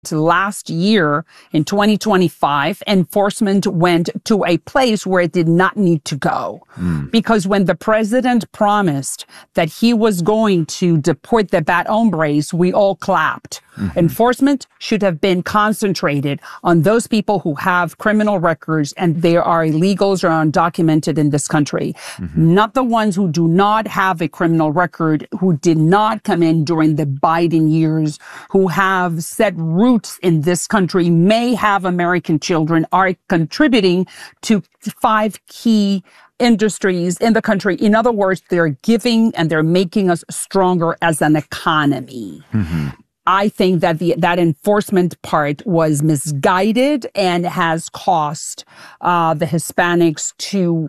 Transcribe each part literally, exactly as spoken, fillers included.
Last year, in twenty twenty-five, enforcement went to a place where it did not need to go. Mm. Because when the president promised that he was going to deport the bad hombres, we all clapped. Mm-hmm. Enforcement should have been concentrated on those people who have criminal records and they are illegals or undocumented in this country. Mm-hmm. Not the ones who do not have a criminal record, who did not come in during the Biden years, who have set roots in this country, may have American children, are contributing to five key industries in the country. In other words, they're giving and they're making us stronger as an economy. Mm-hmm. I think that the that enforcement part was misguided and has cost uh, the Hispanics to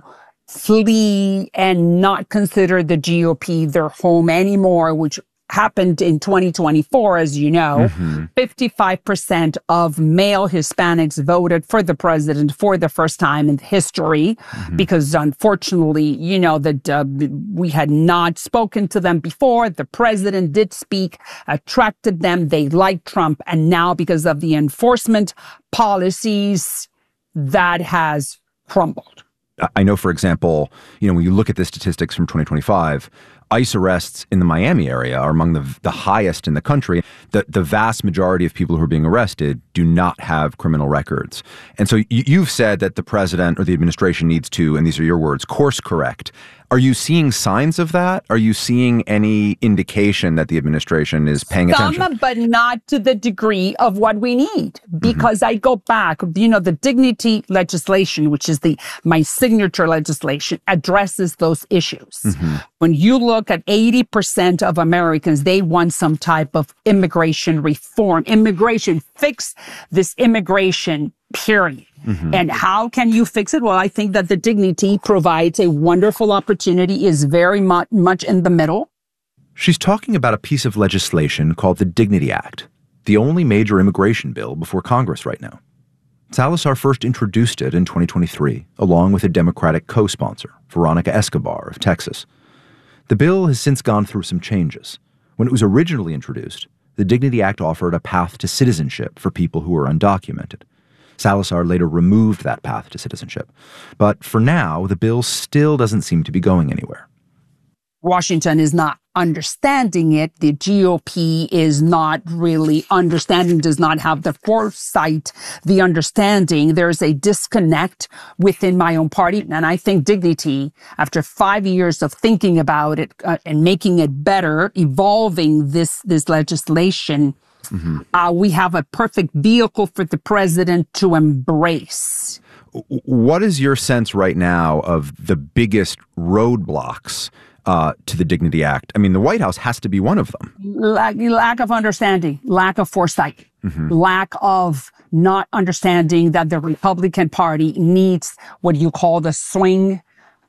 flee and not consider the G O P their home anymore, which happened in twenty twenty-four, as you know. Mm-hmm. fifty-five percent of male Hispanics voted for the president for the first time in history, mm-hmm. because unfortunately, you know, that uh, we had not spoken to them before. The president did speak, attracted them. They liked Trump. And now, because of the enforcement policies, that has crumbled. I know, for example, you know, when you look at the statistics from twenty twenty-five, ICE arrests in the Miami area are among the the highest in the country. The the vast majority of people who are being arrested do not have criminal records. And so you, you've said that the president or the administration needs to, and these are your words, course correct. Are you seeing signs of that? Are you seeing any indication that the administration is paying Some, attention? But not to the degree of what we need. Because mm-hmm. I go back, you know, the dignity legislation, which is the my signature legislation, addresses those issues. Mm-hmm. When you look at eighty percent of Americans, they want some type of immigration reform. Immigration, fix this immigration, period. Mm-hmm. And how can you fix it? Well, I think that the dignity provides a wonderful opportunity, is very much, much in the middle. She's talking about a piece of legislation called the Dignity Act, the only major immigration bill before Congress right now. Salazar first introduced it in twenty twenty-three, along with a Democratic co-sponsor, Veronica Escobar of Texas. The bill has since gone through some changes. When it was originally introduced, the Dignity Act offered a path to citizenship for people who are undocumented. Salazar later removed that path to citizenship. But for now, the bill still doesn't seem to be going anywhere. Washington is not understanding it. The G O P is not really understanding, does not have the foresight, the understanding. There's a disconnect within my own party. And I think Dignity, after five years of thinking about it uh, and making it better, evolving this, this legislation, mm-hmm. uh, we have a perfect vehicle for the president to embrace. What is your sense right now of the biggest roadblocks Uh, to the Dignity Act? I mean, the White House has to be one of them. Lack, lack of understanding, lack of foresight, mm-hmm. lack of not understanding that the Republican Party needs what you call the swing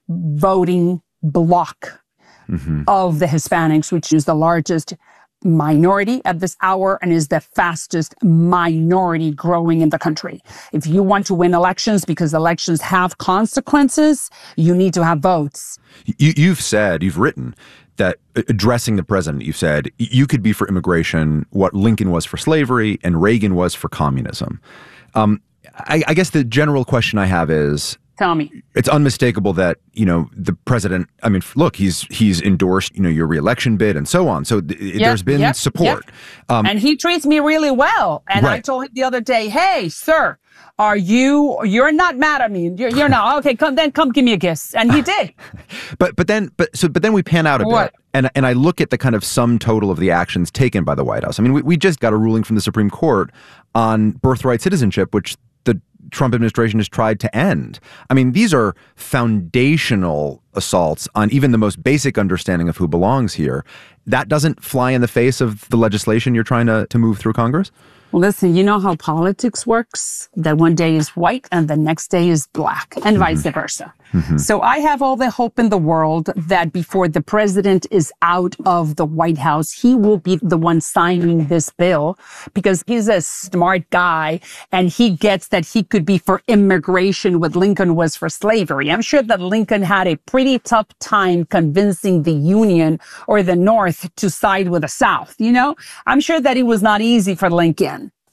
voting bloc mm-hmm. of the Hispanics, which is the largest minority at this hour and is the fastest minority growing in the country. If you want to win elections, because elections have consequences, you need to have votes. You, you've said, you've written that addressing the president, you've said you could be for immigration what Lincoln was for slavery and Reagan was for communism. Um, I, I guess the general question I have is, tell me. It's unmistakable that, you know, the president, I mean, look, he's he's endorsed, you know, your reelection bid and so on. So th- yep, there's been yep, support. Yep. Um, and he treats me really well. And right. I told him the other day, hey, sir, are you, you're not mad at me. You're, you're not. Okay, come then come give me a kiss. And he did. but but then but so but then we pan out a what? bit. And and I look at the kind of sum total of the actions taken by the White House. I mean, we, we just got a ruling from the Supreme Court on birthright citizenship, which the Trump administration has tried to end. I mean, these are foundational assaults on even the most basic understanding of who belongs here. That doesn't fly in the face of the legislation you're trying to, to move through Congress? Well, listen, you know how politics works? That one day is white and the next day is black, and mm-hmm. vice versa. Mm-hmm. So I have all the hope in the world that before the president is out of the White House, he will be the one signing this bill, because he's a smart guy and he gets that he could be for immigration what Lincoln was for slavery. I'm sure that Lincoln had a pretty tough time convincing the Union or the North to side with the South. You know, I'm sure that it was not easy for Lincoln.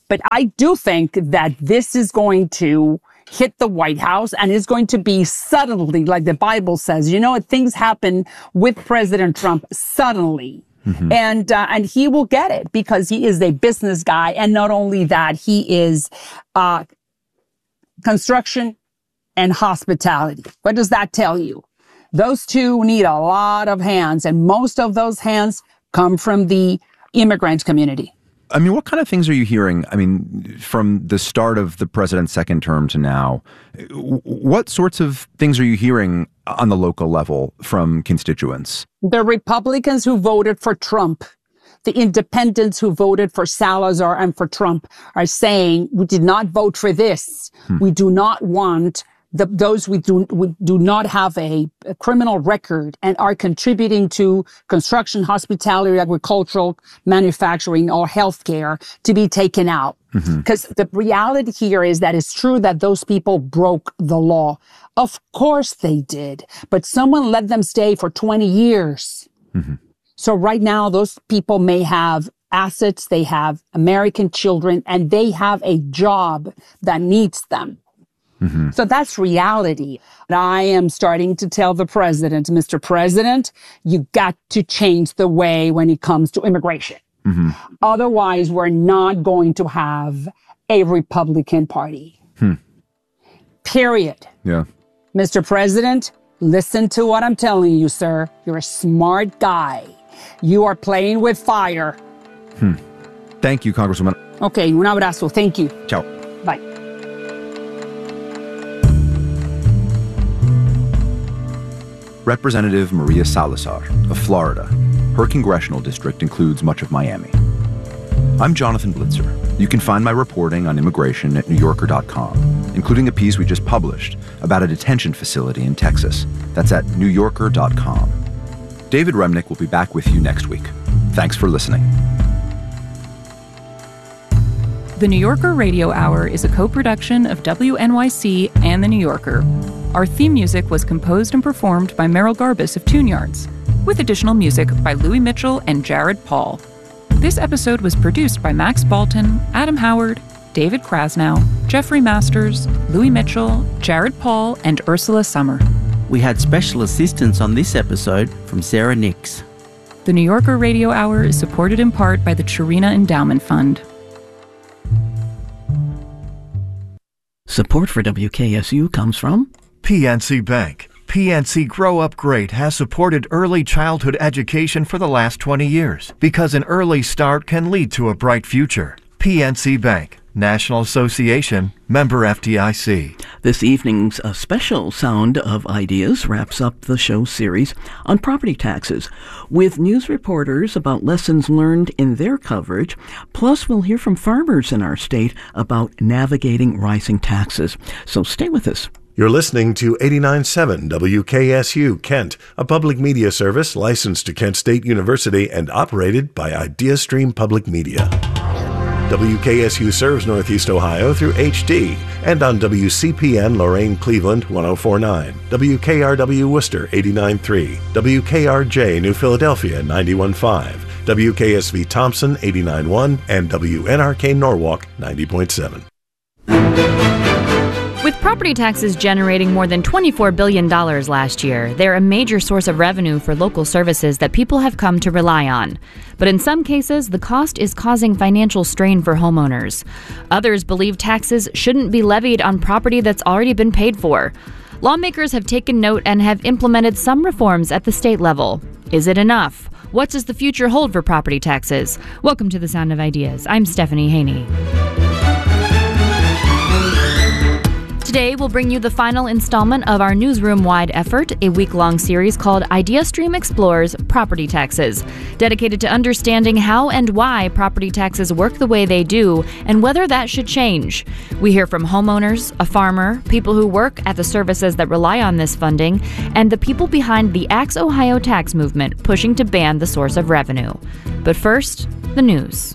But I do think that this is going to hit the White House and is going to be suddenly, like the Bible says. You know, things happen with President Trump suddenly. Mm-hmm. And uh, and he will get it because he is a business guy. And not only that, he is uh, construction and hospitality. What does that tell you? Those two need a lot of hands, and most of those hands come from the immigrant community. I mean, what kind of things are you hearing? I mean, from the start of the president's second term to now, what sorts of things are you hearing on the local level from constituents? The Republicans who voted for Trump, the independents who voted for Salazar and for Trump are saying, we did not vote for this. Hmm. We do not want the, those we do, we do not have a, a criminal record and are contributing to construction, hospitality, agricultural, manufacturing, or healthcare to be taken out. Because mm-hmm. the reality here is that it's true that those people broke the law. Of course they did, but someone let them stay for twenty years. Mm-hmm. So right now, those people may have assets, they have American children, and they have a job that needs them. Mm-hmm. So that's reality. And I am starting to tell the president, Mister President, you got to change the way when it comes to immigration. Mm-hmm. Otherwise, we're not going to have a Republican Party. Hmm. Period. Yeah. Mister President, listen to what I'm telling you, sir. You're a smart guy. You are playing with fire. Hmm. Thank you, Congresswoman. Okay, un abrazo. Thank you. Ciao. Bye. Representative Maria Salazar of Florida. Her congressional district includes much of Miami. I'm Jonathan Blitzer. You can find my reporting on immigration at new yorker dot com, including a piece we just published about a detention facility in Texas. That's at new yorker dot com. David Remnick will be back with you next week. Thanks for listening. The New Yorker Radio Hour is a co-production of W N Y C and The New Yorker. Our theme music was composed and performed by Merrill Garbus of Tune Yards, with additional music by Louis Mitchell and Jared Paul. This episode was produced by Max Balton, Adam Howard, David Krasnow, Jeffrey Masters, Louis Mitchell, Jared Paul, and Ursula Summer. We had special assistance on this episode from Sarah Nix. The New Yorker Radio Hour is supported in part by the Chirina Endowment Fund. Support for W K S U comes from P N C Bank. P N C Grow Up Great has supported early childhood education for the last twenty years because an early start can lead to a bright future. P N C Bank, National Association, member F D I C. This evening's uh, special Sound of Ideas wraps up the show series on property taxes with news reporters about lessons learned in their coverage. Plus, we'll hear from farmers in our state about navigating rising taxes. So stay with us. You're listening to eighty-nine point seven W K S U Kent, a public media service licensed to Kent State University and operated by IdeaStream Public Media. W K S U serves Northeast Ohio through H D and on W C P N Lorain Cleveland one oh four point nine, W K R W Worcester eighty-nine point three, W K R J New Philadelphia ninety-one point five, W K S V Thompson eighty-nine point one, and W N R K Norwalk ninety point seven. With property taxes generating more than twenty-four billion dollars last year, they're a major source of revenue for local services that people have come to rely on. But in some cases, the cost is causing financial strain for homeowners. Others believe taxes shouldn't be levied on property that's already been paid for. Lawmakers have taken note and have implemented some reforms at the state level. Is it enough? What does the future hold for property taxes? Welcome to The Sound of Ideas. I'm Stephanie Haney. Today, we'll bring you the final installment of our newsroom-wide effort, a week-long series called IdeaStream Explores Property Taxes, dedicated to understanding how and why property taxes work the way they do and whether that should change. We hear from homeowners, a farmer, people who work at the services that rely on this funding, and the people behind the Axe Ohio tax movement pushing to ban the source of revenue. But first, the news.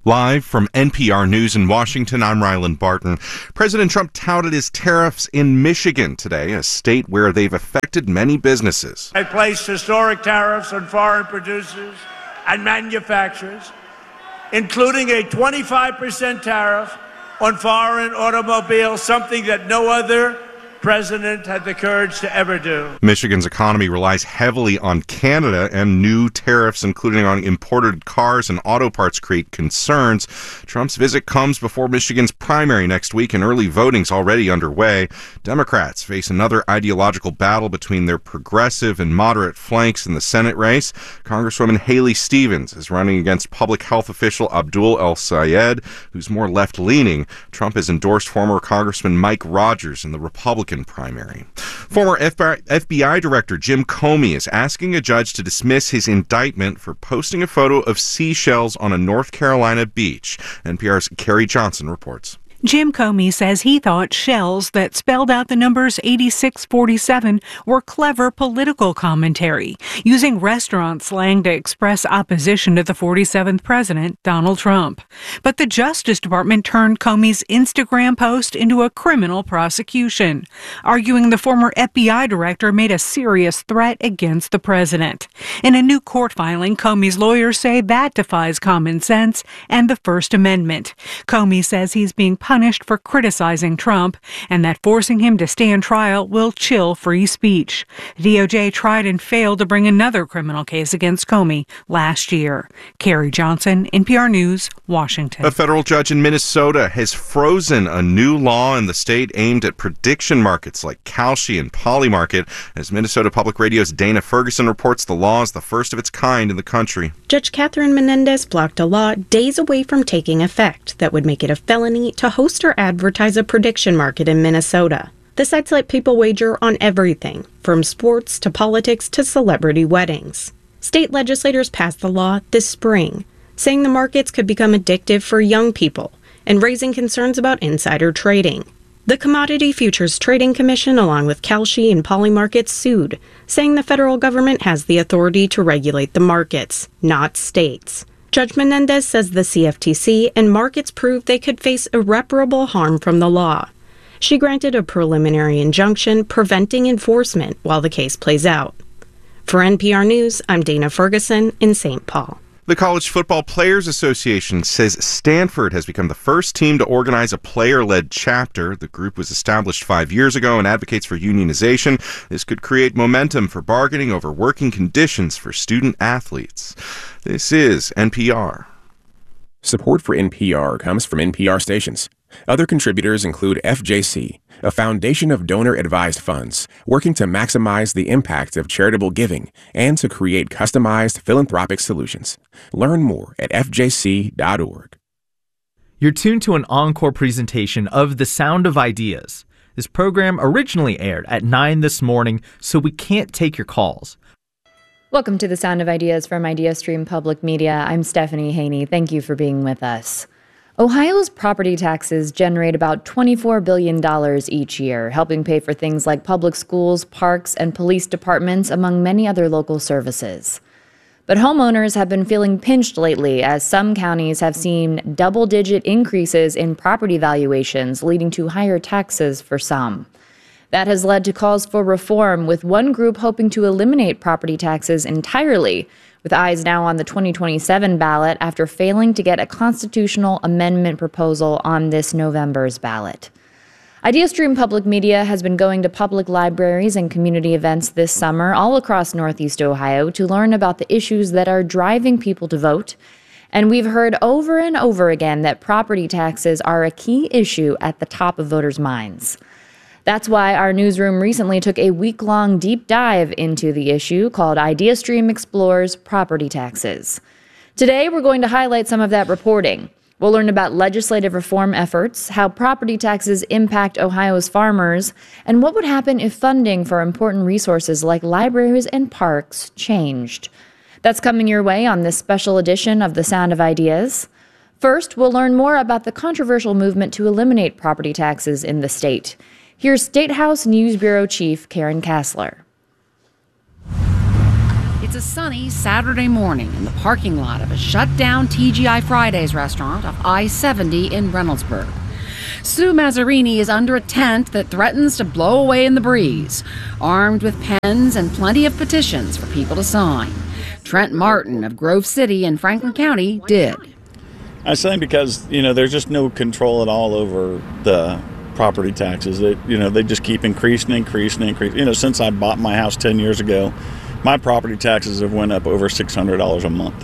Live from N P R News in Washington, I'm Ryland Barton. President Trump touted his tariffs in Michigan today, a state where they've affected many businesses. I placed historic tariffs on foreign producers and manufacturers, including a twenty-five percent tariff on foreign automobiles, something that no other president had the courage to ever do. Michigan's economy relies heavily on Canada, and new tariffs, including on imported cars and auto parts, create concerns. Trump's visit comes before Michigan's primary next week, and early voting's already underway. Democrats face another ideological battle between their progressive and moderate flanks in the Senate race. Congresswoman Haley Stevens is running against public health official Abdul El-Sayed, who's more left-leaning. Trump has endorsed former Congressman Mike Rogers in the Republican primary. Former F B I Director Jim Comey is asking a judge to dismiss his indictment for posting a photo of seashells on a North Carolina beach. N P R's Carrie Johnson reports. Jim Comey says he thought shells that spelled out the numbers eighty-six forty-seven were clever political commentary, using restaurant slang to express opposition to the forty-seventh president, Donald Trump. But the Justice Department turned Comey's Instagram post into a criminal prosecution, arguing the former F B I director made a serious threat against the president. In a new court filing, Comey's lawyers say that defies common sense and the First Amendment. Comey says he's being punished for criticizing Trump, and that forcing him to stand trial will chill free speech. The D O J tried and failed to bring another criminal case against Comey last year. Carrie Johnson, N P R News, Washington. A federal judge in Minnesota has frozen a new law in the state aimed at prediction markets like Kalshi and Polymarket. As Minnesota Public Radio's Dana Ferguson reports, the law is the first of its kind in the country. Judge Catherine Menendez blocked a law days away from taking effect that would make it a felony to host or advertise a prediction market in Minnesota. The sites let people wager on everything, from sports to politics to celebrity weddings. State legislators passed the law this spring, saying the markets could become addictive for young people and raising concerns about insider trading. The Commodity Futures Trading Commission, along with Kalshi and Polymarket, sued, saying the federal government has the authority to regulate the markets, not states. Judge Menendez says the C F T C and markets proved they could face irreparable harm from the law. She granted a preliminary injunction preventing enforcement while the case plays out. For N P R News, I'm Dana Ferguson in Saint Paul. The College Football Players Association says Stanford has become the first team to organize a player-led chapter. The group was established five years ago and advocates for unionization. This could create momentum for bargaining over working conditions for student athletes. This is N P R. Support for N P R comes from N P R stations. Other contributors include F J C, a foundation of donor-advised funds working to maximize the impact of charitable giving and to create customized philanthropic solutions. Learn more at F J C dot org. You're tuned to an encore presentation of The Sound of Ideas. This program originally aired at nine this morning, so we can't take your calls. Welcome to The Sound of Ideas from IdeaStream Public Media. I'm Stephanie Haney. Thank you for being with us. Ohio's property taxes generate about twenty-four billion dollars each year, helping pay for things like public schools, parks, and police departments, among many other local services. But homeowners have been feeling pinched lately as some counties have seen double-digit increases in property valuations, leading to higher taxes for some. That has led to calls for reform, with one group hoping to eliminate property taxes entirely, with eyes now on the twenty twenty-seven ballot after failing to get a constitutional amendment proposal on this November's ballot. IdeaStream Public Media has been going to public libraries and community events this summer all across Northeast Ohio to learn about the issues that are driving people to vote. And we've heard over and over again that property taxes are a key issue at the top of voters' minds. That's why our newsroom recently took a week-long deep dive into the issue called IdeaStream Explores Property Taxes. Today, we're going to highlight some of that reporting. We'll learn about legislative reform efforts, how property taxes impact Ohio's farmers, and what would happen if funding for important resources like libraries and parks changed. That's coming your way on this special edition of The Sound of Ideas. First, we'll learn more about the controversial movement to eliminate property taxes in the state. Here's State House News Bureau Chief Karen Kassler. It's a sunny Saturday morning in the parking lot of a shut-down T G I Fridays restaurant off I seventy in Reynoldsburg. Sue Mazzarini is under a tent that threatens to blow away in the breeze, armed with pens and plenty of petitions for people to sign. Trent Martin of Grove City in Franklin County did. I say because, you know, there's just no control at all over the property taxes. That, you know, they just keep increasing, increasing, increasing. You know, since I bought my house ten years ago, my property taxes have went up over six hundred dollars a month.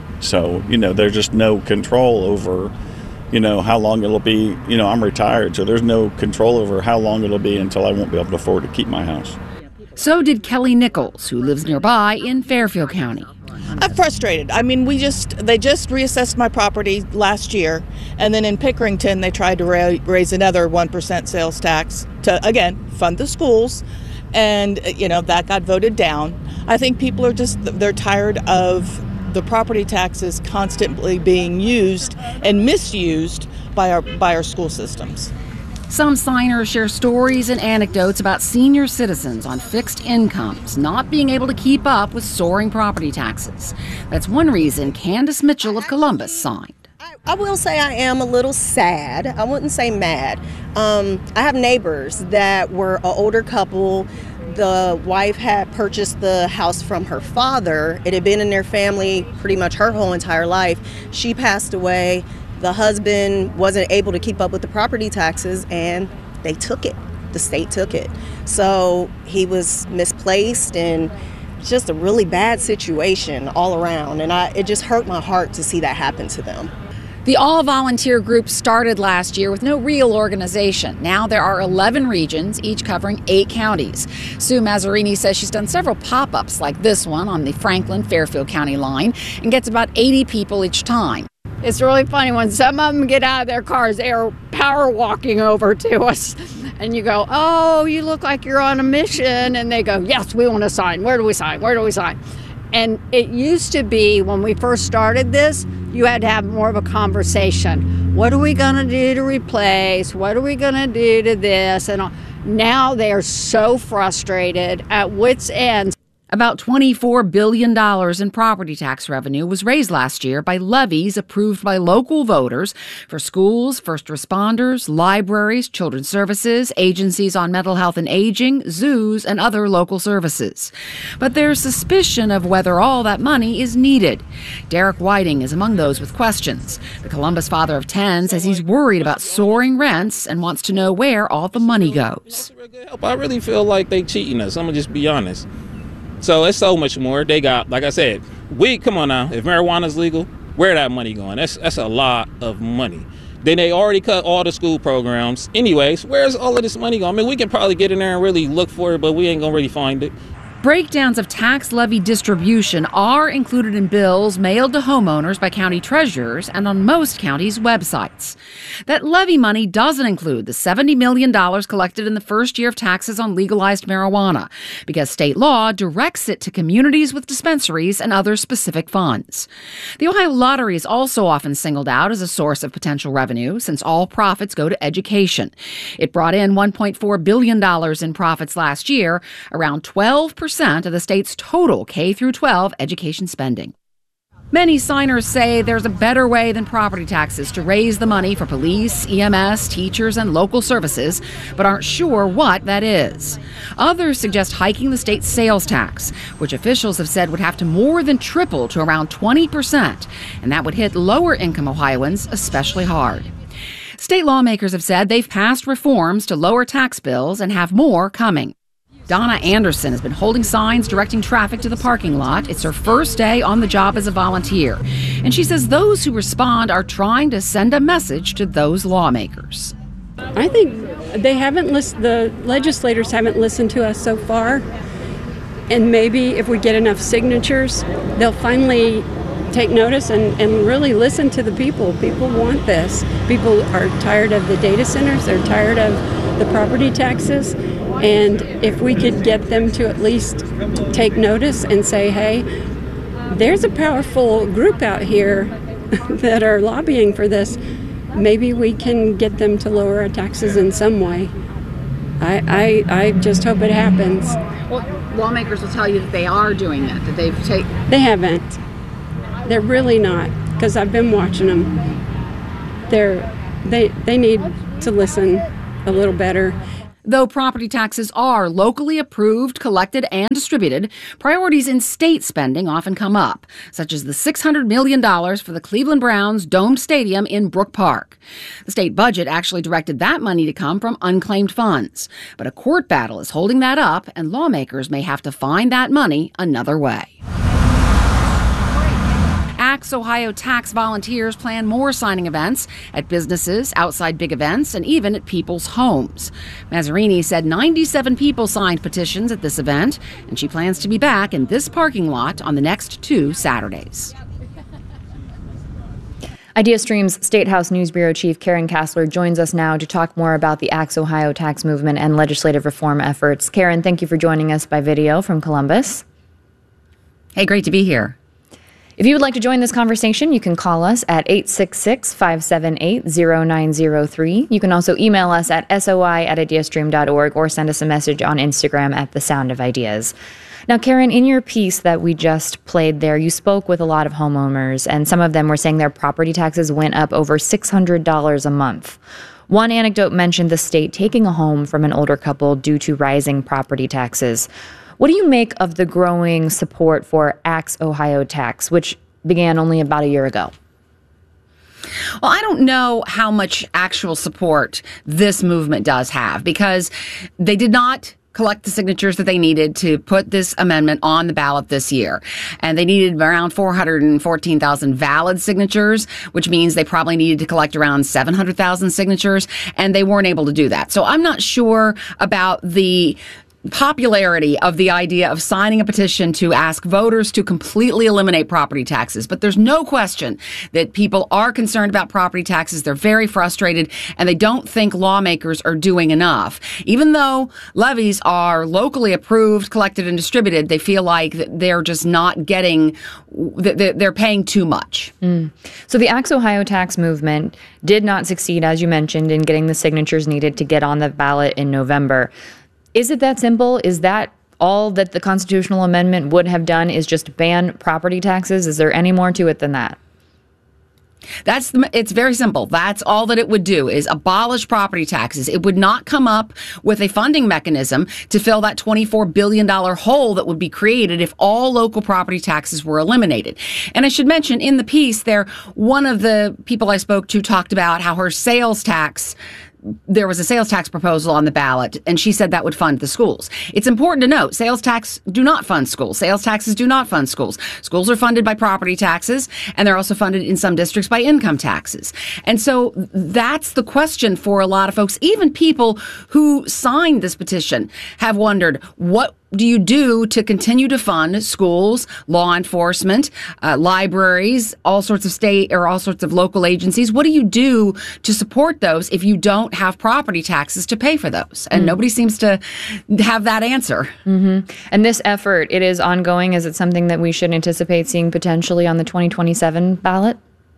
So, you know, there's just no control over, you know, how long it'll be. You know, I'm retired, so there's no control over how long it'll be until I won't be able to afford to keep my house. So did Kelly Nichols, who lives nearby in Fairfield County. I'm frustrated. I mean, we just, they just reassessed my property last year, and then in Pickerington, they tried to ra- raise another one percent sales tax to, again, fund the schools, and, you know, that got voted down. I think people are just, they're tired of the property taxes constantly being used and misused by our, by our school systems. Some signers share stories and anecdotes about senior citizens on fixed incomes not being able to keep up with soaring property taxes. That's one reason Candace Mitchell of Columbus signed. I will say I am a little sad. I wouldn't say mad. Um, I have neighbors that were an older couple. The wife had purchased the house from her father. It had been in their family pretty much her whole entire life. She passed away. The husband wasn't able to keep up with the property taxes, and they took it. The state took it. So he was misplaced, and just a really bad situation all around. And I, it just hurt my heart to see that happen to them. The all-volunteer group started last year with no real organization. Now there are eleven regions, each covering eight counties. Sue Mazzarini says she's done several pop-ups like this one on the Franklin-Fairfield County line and gets about eighty people each time. It's really funny when some of them get out of their cars, they are power walking over to us. And you go, oh, you look like you're on a mission. And they go, yes, we want to sign. Where do we sign? Where do we sign? And it used to be when we first started this, you had to have more of a conversation. What are we going to do to replace? What are we going to do to this? And now they're so frustrated at wits' ends. About twenty-four billion dollars in property tax revenue was raised last year by levies approved by local voters for schools, first responders, libraries, children's services, agencies on mental health and aging, zoos, and other local services. But there's suspicion of whether all that money is needed. Derek Whiting is among those with questions. The Columbus father of ten says he's worried about soaring rents and wants to know where all the money goes. I really feel like they cheating us. I'm going to just be honest. So it's so much more. They got, like I said, weed, come on now. If marijuana's legal, where that money going? That's that's a lot of money. Then they already cut all the school programs. Anyways, where's all of this money going? I mean, we can probably get in there and really look for it, but we ain't going to really find it. Breakdowns of tax levy distribution are included in bills mailed to homeowners by county treasurers and on most counties' websites. That levy money doesn't include the seventy million dollars collected in the first year of taxes on legalized marijuana, because state law directs it to communities with dispensaries and other specific funds. The Ohio Lottery is also often singled out as a source of potential revenue, since all profits go to education. It brought in one point four billion dollars in profits last year, around twelve percent of the state's total K through twelve education spending. Many signers say there's a better way than property taxes to raise the money for police, E M S, teachers, and local services, but aren't sure what that is. Others suggest hiking the state's sales tax, which officials have said would have to more than triple to around twenty percent, and that would hit lower-income Ohioans especially hard. State lawmakers have said they've passed reforms to lower tax bills and have more coming. Donna Anderson has been holding signs directing traffic to the parking lot. It's her first day on the job as a volunteer. And she says those who respond are trying to send a message to those lawmakers. I think they haven't listened, the legislators haven't listened to us so far. And maybe if we get enough signatures, they'll finally take notice and, and really listen to the people. People want this. People are tired of the data centers. They're tired of the property taxes. And if we could get them to at least take notice and say, hey, there's a powerful group out here that are lobbying for this, maybe we can get them to lower our taxes in some way. I, I, I just hope it happens. Well, lawmakers will tell you that they are doing that, that they've taken... They haven't. They're really not, because I've been watching them. They're, they, they need to listen a little better. Though property taxes are locally approved, collected, and distributed, priorities in state spending often come up, such as the six hundred million dollars for the Cleveland Browns domed stadium in Brook Park. The state budget actually directed that money to come from unclaimed funds. But a court battle is holding that up, and lawmakers may have to find that money another way. Axe Ohio tax volunteers plan more signing events at businesses, outside big events, and even at people's homes. Mazzarini said ninety-seven people signed petitions at this event, and she plans to be back in this parking lot on the next two Saturdays. IdeaStream's State House News Bureau Chief Karen Kassler joins us now to talk more about the Axe Ohio tax movement and legislative reform efforts. Karen, thank you for joining us by video from Columbus. Hey, great to be here. If you would like to join this conversation, you can call us at eight six six, five seven eight, zero nine zero three. You can also email us at soi at ideastream dot org or send us a message on Instagram at The Sound of Ideas. Now, Karen, in your piece that we just played there, you spoke with a lot of homeowners, and some of them were saying their property taxes went up over six hundred dollars a month. One anecdote mentioned the state taking a home from an older couple due to rising property taxes. What do you make of the growing support for Axe Ohio Tax, which began only about a year ago? Well, I don't know how much actual support this movement does have, because they did not collect the signatures that they needed to put this amendment on the ballot this year. And they needed around four hundred fourteen thousand valid signatures, which means they probably needed to collect around seven hundred thousand signatures, and they weren't able to do that. So I'm not sure about the popularity of the idea of signing a petition to ask voters to completely eliminate property taxes. But there's no question that people are concerned about property taxes. They're very frustrated, and they don't think lawmakers are doing enough. Even though levies are locally approved, collected, and distributed, they feel like they're just not getting, they're paying too much. Mm. So the Axe Ohio tax movement did not succeed, as you mentioned, in getting the signatures needed to get on the ballot in November. Is it that simple? Is that all that the constitutional amendment would have done, is just ban property taxes? Is there any more to it than that? That's the, it's very simple. That's all that it would do, is abolish property taxes. It would not come up with a funding mechanism to fill that twenty-four billion dollars hole that would be created if all local property taxes were eliminated. And I should mention in the piece there, one of the people I spoke to talked about how her sales tax, there was a sales tax proposal on the ballot, and she said that would fund the schools. It's important to note, sales tax do not fund schools. Sales taxes do not fund schools. Schools are funded by property taxes, and they're also funded in some districts by income taxes. And so that's the question for a lot of folks. Even people who signed this petition have wondered, what do you do to continue to fund schools, law enforcement, uh, libraries, all sorts of state or all sorts of local agencies? What do you do to support those if you don't have property taxes to pay for those? And mm. nobody seems to have that answer. Mm-hmm. And this effort, it is ongoing. Is it something that we should anticipate seeing potentially on the twenty twenty-seven ballot?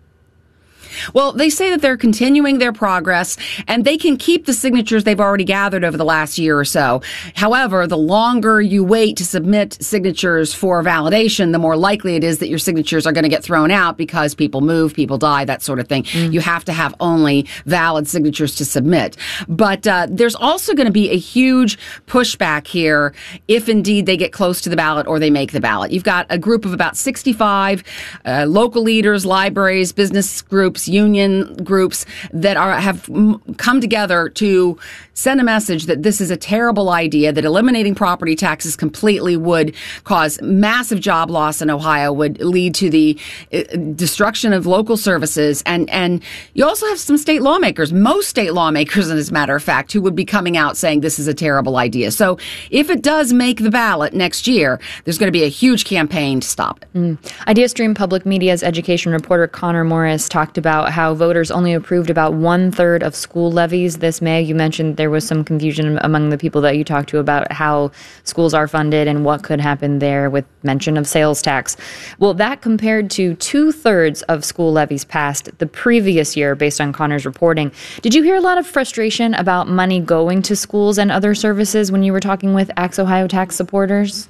Well, they say that they're continuing their progress, and they can keep the signatures they've already gathered over the last year or so. However, the longer you wait to submit signatures for validation, the more likely it is that your signatures are going to get thrown out because people move, people die, that sort of thing. Mm. You have to have only valid signatures to submit. But uh, there's also going to be a huge pushback here if indeed they get close to the ballot or they make the ballot. You've got a group of about sixty-five uh, local leaders, libraries, business groups, union groups that are have come together to send a message that this is a terrible idea, that eliminating property taxes completely would cause massive job loss in Ohio, would lead to the destruction of local services. And, and you also have some state lawmakers, most state lawmakers, as a matter of fact, who would be coming out saying this is a terrible idea. So if it does make the ballot next year, there's going to be a huge campaign to stop it. Mm. IdeaStream Public Media's education reporter Connor Morris talked about about how voters only approved about one third of school levies this May. You mentioned there was some confusion among the people that you talked to about how schools are funded and what could happen there with mention of sales tax. Well, that compared to two thirds of school levies passed the previous year based on Connor's reporting. Did you hear a lot of frustration about money going to schools and other services when you were talking with Axe Ohio Tax supporters?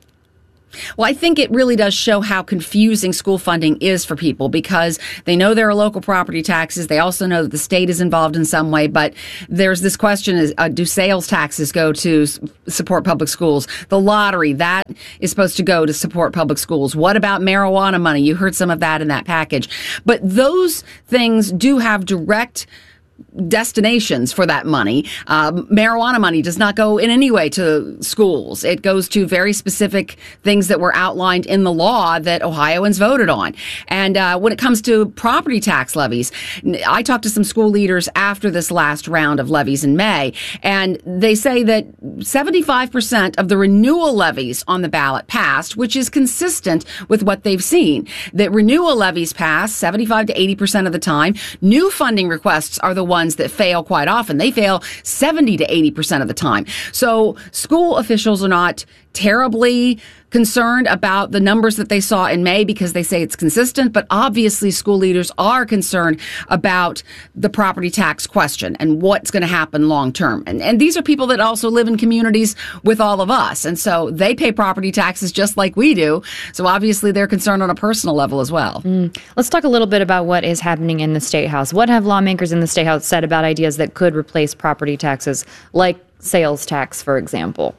Well, I think it really does show how confusing school funding is for people because they know there are local property taxes. They also know that the state is involved in some way. But there's this question, is, uh, do sales taxes go to s- support public schools? The lottery, that is supposed to go to support public schools. What about marijuana money? You heard some of that in that package. But those things do have direct destinations for that money. Um, marijuana money does not go in any way to schools. It goes to very specific things that were outlined in the law that Ohioans voted on. And uh, when it comes to property tax levies, I talked to some school leaders after this last round of levies in May, and they say that seventy-five percent of the renewal levies on the ballot passed, which is consistent with what they've seen. That renewal levies pass seventy-five to eighty percent of the time. New funding requests are the ones that fail quite often. They fail seventy to eighty percent of the time. So school officials are not terribly concerned about the numbers that they saw in May because they say it's consistent, but obviously school leaders are concerned about the property tax question and what's going to happen long term. And, and these are people that also live in communities with all of us. And so they pay property taxes just like we do. So obviously they're concerned on a personal level as well. Mm. Let's talk a little bit about what is happening in the State House. What have lawmakers in the State House said about ideas that could replace property taxes, like sales tax, for example?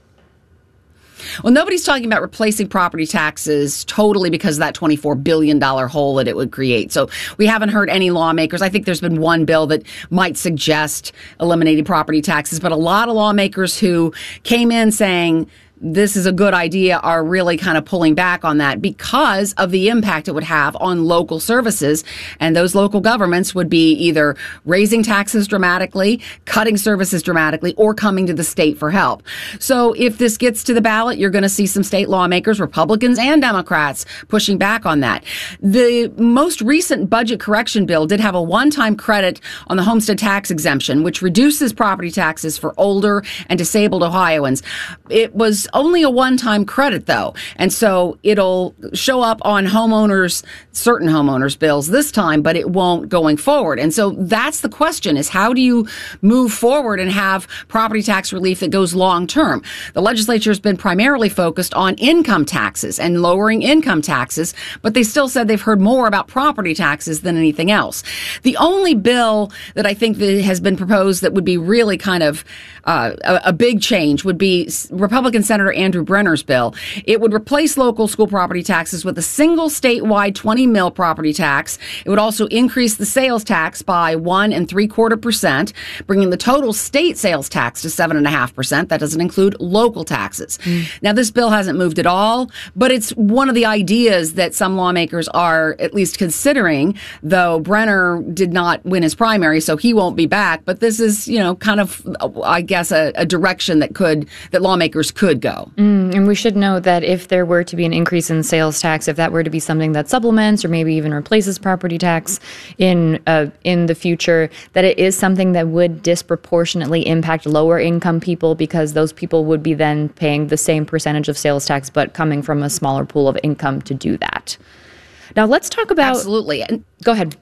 Well, nobody's talking about replacing property taxes totally because of that twenty-four billion dollars hole that it would create. So we haven't heard any lawmakers. I think there's been one bill that might suggest eliminating property taxes, but a lot of lawmakers who came in saying this is a good idea are really kind of pulling back on that because of the impact it would have on local services. And those local governments would be either raising taxes dramatically, cutting services dramatically, or coming to the state for help. So if this gets to the ballot, you're going to see some state lawmakers, Republicans and Democrats, pushing back on that. The most recent budget correction bill did have a one-time credit on the homestead tax exemption, which reduces property taxes for older and disabled Ohioans. It was only a one-time credit, though. And so it'll show up on homeowners, certain homeowners' bills this time, but it won't going forward. And so that's the question, is how do you move forward and have property tax relief that goes long-term? The legislature has been primarily focused on income taxes and lowering income taxes, but they still said they've heard more about property taxes than anything else. The only bill that I think that has been proposed that would be really kind of uh, a, a big change would be Republican Senator Andrew Brenner's bill. It would replace local school property taxes with a single statewide twenty mil property tax. It would also increase the sales tax by one and three quarter percent, bringing the total state sales tax to seven and a half percent. That doesn't include local taxes. Mm. Now, this bill hasn't moved at all, but it's one of the ideas that some lawmakers are at least considering, though Brenner did not win his primary, so he won't be back. But this is, you know, kind of, I guess, a, a direction that could, that lawmakers could go. Mm, and we should note that if there were to be an increase in sales tax, if that were to be something that supplements or maybe even replaces property tax in uh, in the future, that it is something that would disproportionately impact lower income people because those people would be then paying the same percentage of sales tax but coming from a smaller pool of income to do that. Now let's talk about... Absolutely. And go ahead.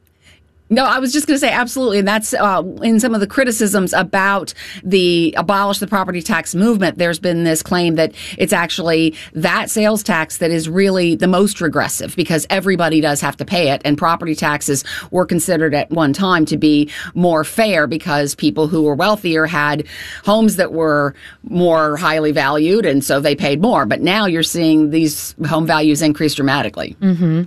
No, I was just going to say absolutely. And that's uh, in some of the criticisms about the abolish the property tax movement. There's been this claim that it's actually that sales tax that is really the most regressive because everybody does have to pay it. And property taxes were considered at one time to be more fair because people who were wealthier had homes that were more highly valued. And so they paid more. But now you're seeing these home values increase dramatically. Mm-hmm.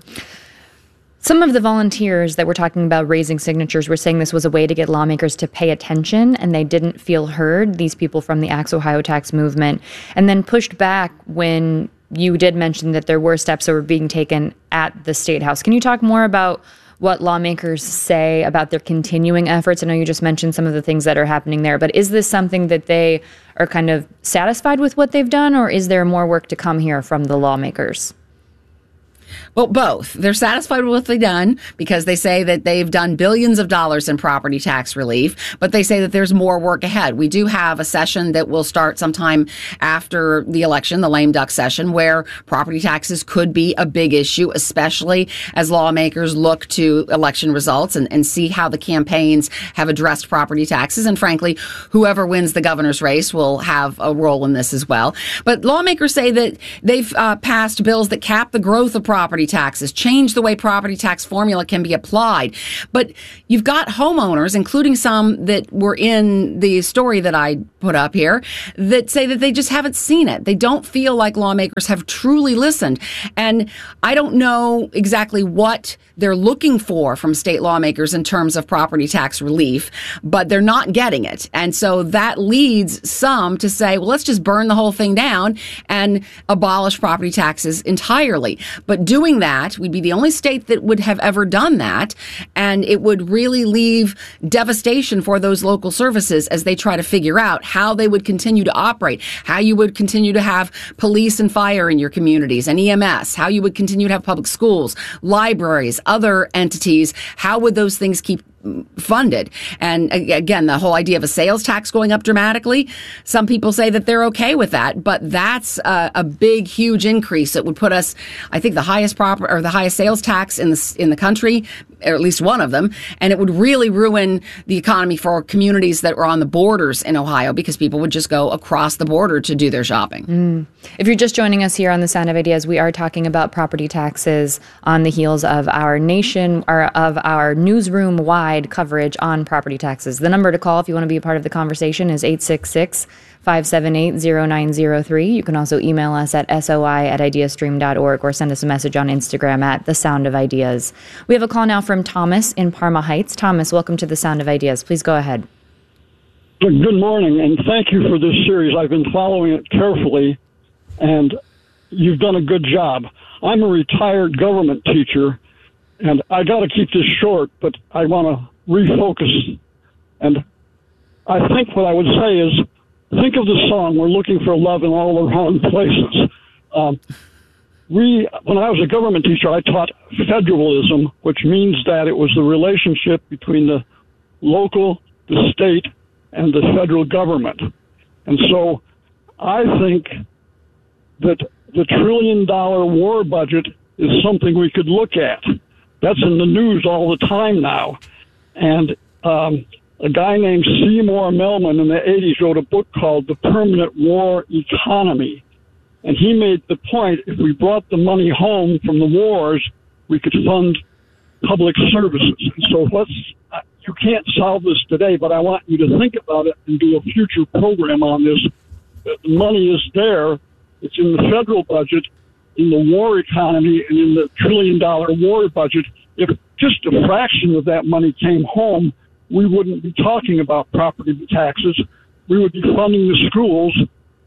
Some of the volunteers that were talking about raising signatures were saying this was a way to get lawmakers to pay attention, and they didn't feel heard, these people from the Axe Ohio Tax movement, and then pushed back when you did mention that there were steps that were being taken at the State House. Can you talk more about what lawmakers say about their continuing efforts? I know you just mentioned some of the things that are happening there, but is this something that they are kind of satisfied with what they've done, or is there more work to come here from the lawmakers? Well, both. They're satisfied with what they've done because they say that they've done billions of dollars in property tax relief, but they say that there's more work ahead. We do have a session that will start sometime after the election, the lame duck session, where property taxes could be a big issue, especially as lawmakers look to election results and, and see how the campaigns have addressed property taxes. And frankly, whoever wins the governor's race will have a role in this as well. But lawmakers say that they've uh, passed bills that cap the growth of property taxes, change the way property tax formula can be applied. But you've got homeowners, including some that were in the story that I put up here, that say that they just haven't seen it. They don't feel like lawmakers have truly listened. And I don't know exactly what they're looking for from state lawmakers in terms of property tax relief, but they're not getting it. And so that leads some to say, well, let's just burn the whole thing down and abolish property taxes entirely. But doing that, we'd be the only state that would have ever done that. And it would really leave devastation for those local services as they try to figure out how they would continue to operate, how you would continue to have police and fire in your communities and E M S, how you would continue to have public schools, libraries, other entities. How would those things keep funded? And again, the whole idea of a sales tax going up dramatically, some people say that they're okay with that, but that's a, a big, huge increase that would put us, I think, the highest proper or the highest sales tax in the in the country, or at least one of them, and it would really ruin the economy for communities that were on the borders in Ohio because people would just go across the border to do their shopping. Mm. If you're just joining us here on The Sound of Ideas, we are talking about property taxes on the heels of our nation or of our newsroom-wide coverage on property taxes. The number to call if you want to be a part of the conversation is eight six six, five seven eight, zero nine zero three. You can also email us at soi at ideastream dot org or send us a message on Instagram at The Sound of Ideas. We have a call now from Thomas in Parma Heights. Thomas, welcome to The Sound of Ideas. Please go ahead. Good morning, and thank you for this series. I've been following it carefully, and you've done a good job. I'm a retired government teacher, and I got to keep this short, but I want to refocus. And I think what I would say is, think of the song, We're Looking for Love in All the Wrong Places. Um, we, when I was a government teacher, I taught federalism, which means that it was the relationship between the local, the state, and the federal government. And so I think that the trillion dollar war budget is something we could look at. That's in the news all the time now. And um, a guy named Seymour Melman in the eighties wrote a book called The Permanent War Economy. And he made the point, if we brought the money home from the wars, we could fund public services. So let's, you can't solve this today, but I want you to think about it and do a future program on this. The money is there. It's in the federal budget, in the war economy, and in the trillion dollar war budget. If just a fraction of that money came home, we wouldn't be talking about property taxes. We would be funding the schools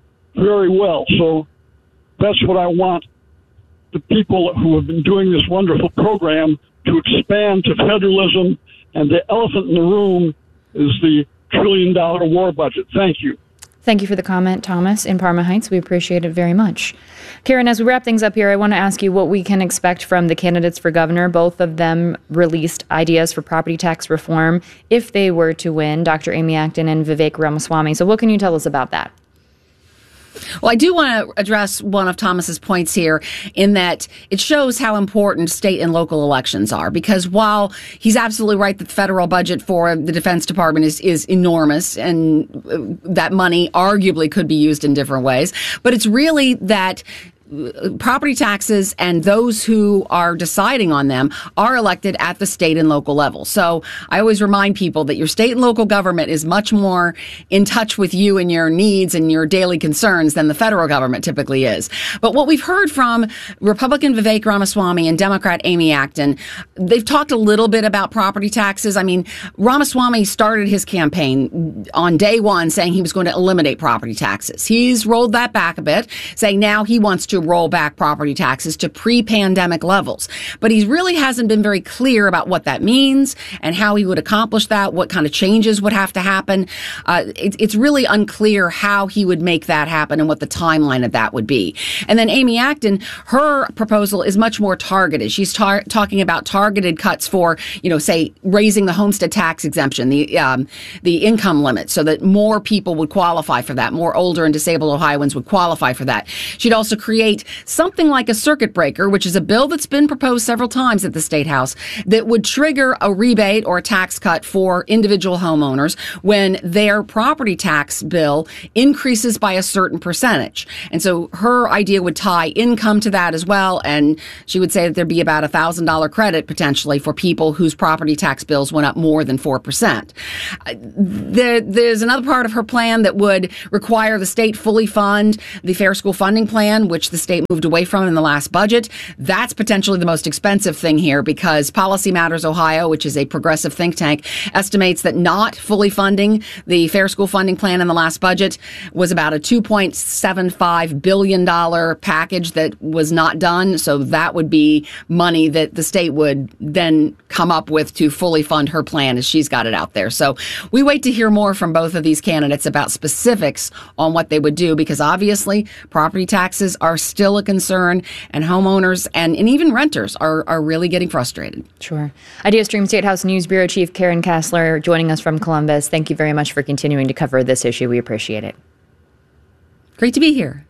very well. So that's what I want the people who have been doing this wonderful program to expand to federalism, and the elephant in the room is the trillion dollar war budget. Thank you. Thank you for the comment, Thomas, in Parma Heights. We appreciate it very much. Karen, as we wrap things up here, I want to ask you what we can expect from the candidates for governor. Both of them released ideas for property tax reform if they were to win, Doctor Amy Acton and Vivek Ramaswamy. So what can you tell us about that? Well, I do want to address one of Thomas's points here in that it shows how important state and local elections are, because while he's absolutely right that the federal budget for the Defense Department is, is enormous and that money arguably could be used in different ways, but it's really that property taxes and those who are deciding on them are elected at the state and local level. So I always remind people that your state and local government is much more in touch with you and your needs and your daily concerns than the federal government typically is. But what we've heard from Republican Vivek Ramaswamy and Democrat Amy Acton, they've talked a little bit about property taxes. I mean, Ramaswamy started his campaign on day one saying he was going to eliminate property taxes. He's rolled that back a bit, saying now he wants to to roll back property taxes to pre-pandemic levels. But he really hasn't been very clear about what that means and how he would accomplish that, what kind of changes would have to happen. Uh, it, it's really unclear how he would make that happen and what the timeline of that would be. And then Amy Acton, her proposal is much more targeted. She's tar- talking about targeted cuts for, you know, say, raising the homestead tax exemption, the um, the income limit, so that more people would qualify for that. More older and disabled Ohioans would qualify for that. She'd also create something like a circuit breaker, which is a bill that's been proposed several times at the State House, that would trigger a rebate or a tax cut for individual homeowners when their property tax bill increases by a certain percentage. And so her idea would tie income to that as well, and she would say that there'd be about a one thousand dollars credit potentially for people whose property tax bills went up more than four percent. There, there's another part of her plan that would require the state fully fund the Fair School Funding Plan, which the state moved away from in the last budget. That's potentially the most expensive thing here because Policy Matters Ohio, which is a progressive think tank, estimates that not fully funding the Fair School Funding Plan in the last budget was about a two point seven five billion dollars package that was not done. So that would be money that the state would then come up with to fully fund her plan as she's got it out there. So we wait to hear more from both of these candidates about specifics on what they would do, because obviously property taxes are still a concern, and homeowners and, and even renters are, are really getting frustrated. Sure. IdeaStream State House News Bureau Chief Karen Kassler joining us from Columbus. Thank you very much for continuing to cover this issue. We appreciate it. Great to be here.